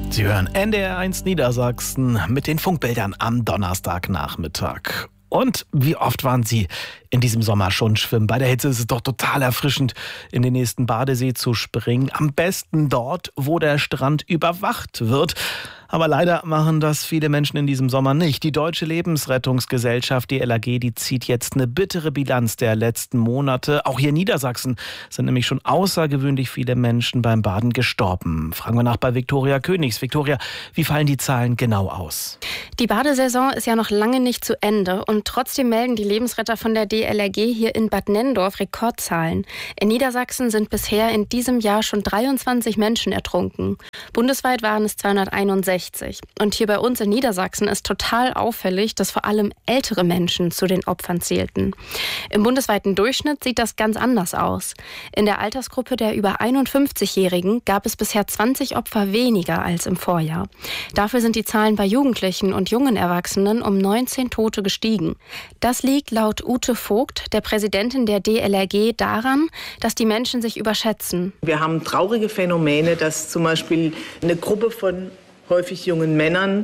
Sie hören NDR1 Niedersachsen mit den Funkbildern am Donnerstagnachmittag. Und wie oft waren Sie in diesem Sommer schon schwimmen? Bei der Hitze ist es doch total erfrischend, in den nächsten Badesee zu springen. Am besten dort, wo der Strand überwacht wird. Aber leider machen das viele Menschen in diesem Sommer nicht. Die Deutsche Lebensrettungsgesellschaft, die LAG, die zieht jetzt eine bittere Bilanz der letzten Monate. Auch hier in Niedersachsen sind nämlich schon außergewöhnlich viele Menschen beim Baden gestorben. Fragen wir nach bei Viktoria Königs. Viktoria, wie fallen die Zahlen genau aus? Die Badesaison ist ja noch lange nicht zu Ende und trotzdem melden die Lebensretter von der DLRG hier in Bad Nenndorf Rekordzahlen. In Niedersachsen sind bisher in diesem Jahr schon 23 Menschen ertrunken. Bundesweit waren es 261. Und hier bei uns in Niedersachsen ist total auffällig, dass vor allem ältere Menschen zu den Opfern zählten. Im bundesweiten Durchschnitt sieht das ganz anders aus. In der Altersgruppe der über 51-Jährigen gab es bisher 20 Opfer weniger als im Vorjahr. Dafür sind die Zahlen bei Jugendlichen und jungen Erwachsenen um 19 Tote gestiegen. Das liegt laut Ute Vogt, der Präsidentin der DLRG, daran, dass die Menschen sich überschätzen. Wir haben traurige Phänomene, dass zum Beispiel eine Gruppe von häufig jungen Männern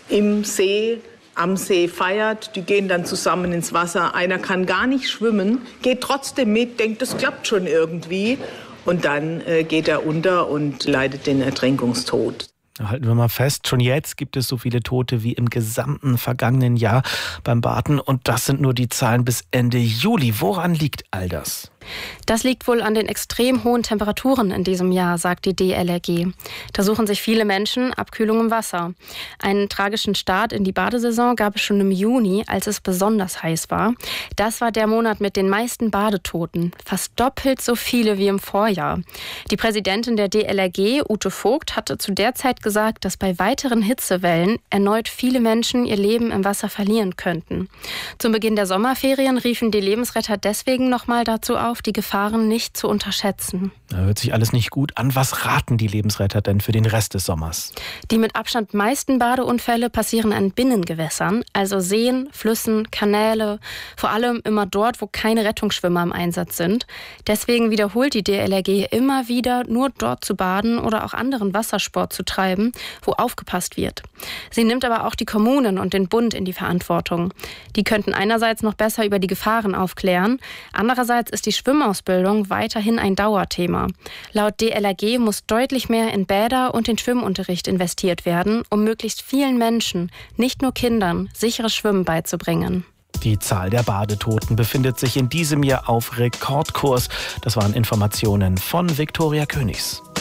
am See feiert. Die gehen dann zusammen ins Wasser. Einer kann gar nicht schwimmen, geht trotzdem mit, denkt, das klappt schon irgendwie. Und dann geht er unter und leidet den Ertrinkungstod. Halten wir mal fest, schon jetzt gibt es so viele Tote wie im gesamten vergangenen Jahr beim Baden. Und das sind nur die Zahlen bis Ende Juli. Woran liegt all das? Das liegt wohl an den extrem hohen Temperaturen in diesem Jahr, sagt die DLRG. Da suchen sich viele Menschen Abkühlung im Wasser. Einen tragischen Start in die Badesaison gab es schon im Juni, als es besonders heiß war. Das war der Monat mit den meisten Badetoten, fast doppelt so viele wie im Vorjahr. Die Präsidentin der DLRG, Ute Vogt, hatte zu der Zeit gesagt, dass bei weiteren Hitzewellen erneut viele Menschen ihr Leben im Wasser verlieren könnten. Zum Beginn der Sommerferien riefen die Lebensretter deswegen nochmal dazu auf, die Gefahren nicht zu unterschätzen. Da hört sich alles nicht gut an. Was raten die Lebensretter denn für den Rest des Sommers? Die mit Abstand meisten Badeunfälle passieren an Binnengewässern, also Seen, Flüssen, Kanäle, vor allem immer dort, wo keine Rettungsschwimmer im Einsatz sind. Deswegen wiederholt die DLRG immer wieder, nur dort zu baden oder auch anderen Wassersport zu treiben, wo aufgepasst wird. Sie nimmt aber auch die Kommunen und den Bund in die Verantwortung. Die könnten einerseits noch besser über die Gefahren aufklären, andererseits ist die Schwimmausbildung weiterhin ein Dauerthema. Laut DLRG muss deutlich mehr in Bäder und den Schwimmunterricht investiert werden, um möglichst vielen Menschen, nicht nur Kindern, sicheres Schwimmen beizubringen. Die Zahl der Badetoten befindet sich in diesem Jahr auf Rekordkurs. Das waren Informationen von Viktoria Königs.